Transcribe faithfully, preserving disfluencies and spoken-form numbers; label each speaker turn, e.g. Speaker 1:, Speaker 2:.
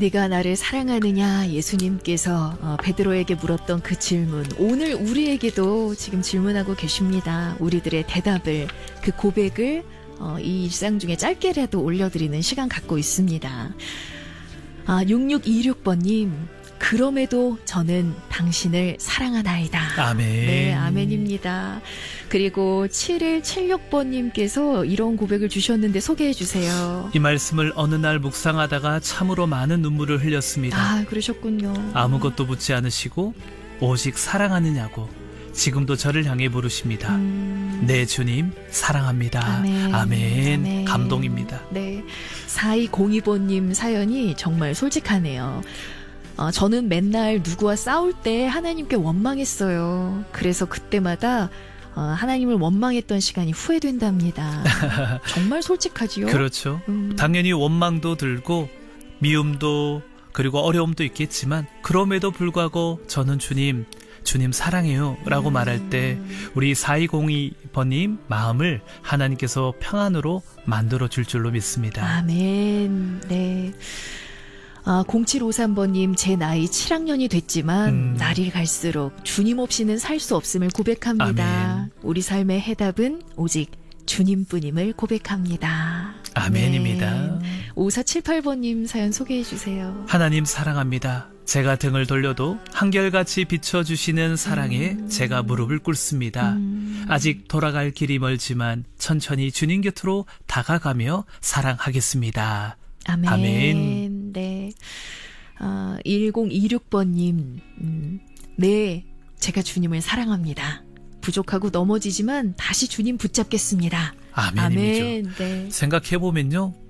Speaker 1: 네가 나를 사랑하느냐 예수님께서 어, 베드로에게 물었던 그 질문, 오늘 우리에게도 지금 질문하고 계십니다. 우리들의 대답을, 그 고백을 어, 이 일상 중에 짧게라도 올려드리는 시간 갖고 있습니다. 아, 육육이육 번님, 그럼에도 저는 당신을 사랑하나이다.
Speaker 2: 아멘.
Speaker 1: 네, 아멘입니다. 그리고 칠일칠육 번님께서 이런 고백을 주셨는데 소개해 주세요.
Speaker 2: 이 말씀을 어느 날 묵상하다가 참으로 많은 눈물을 흘렸습니다.
Speaker 1: 아, 그러셨군요.
Speaker 2: 아무것도 묻지 않으시고 오직 사랑하느냐고 지금도 저를 향해 물으십니다.
Speaker 1: 음...
Speaker 2: 네, 주님 사랑합니다.
Speaker 1: 아멘.
Speaker 2: 아멘.
Speaker 1: 아멘.
Speaker 2: 감동입니다.
Speaker 1: 네, 사이공이 번님 사연이 정말 솔직하네요. 어, 저는 맨날 누구와 싸울 때 하나님께 원망했어요. 그래서 그때마다 어, 하나님을 원망했던 시간이 후회된답니다. 정말 솔직하지요?
Speaker 2: 그렇죠.
Speaker 1: 음.
Speaker 2: 당연히 원망도 들고 미움도 그리고 어려움도 있겠지만 그럼에도 불구하고 저는 주님 주님 사랑해요 라고
Speaker 1: 음.
Speaker 2: 말할 때 우리 사이공이 번님 마음을 하나님께서 평안으로 만들어 줄 줄로 믿습니다.
Speaker 1: 아멘. 네. 아, 공칠오삼 번님, 제 나이 칠 학년이 됐지만
Speaker 2: 음.
Speaker 1: 날이 갈수록 주님 없이는 살 수 없음을 고백합니다.
Speaker 2: 아멘.
Speaker 1: 우리 삶의 해답은 오직 주님뿐임을 고백합니다.
Speaker 2: 아멘입니다.
Speaker 1: 네. 오사칠팔 번님 사연 소개해 주세요.
Speaker 2: 하나님 사랑합니다. 제가 등을 돌려도 한결같이 비춰주시는 사랑에
Speaker 1: 음.
Speaker 2: 제가 무릎을 꿇습니다.
Speaker 1: 음.
Speaker 2: 아직 돌아갈 길이 멀지만 천천히 주님 곁으로 다가가며 사랑하겠습니다.
Speaker 1: 아멘.
Speaker 2: 아멘.
Speaker 1: 네. 아, 일공이육 번님, 음, 네, 제가 주님을 사랑합니다. 부족하고 넘어지지만 다시 주님 붙잡겠습니다.
Speaker 2: 아멘이죠.
Speaker 1: 아멘. 네.
Speaker 2: 생각해보면요,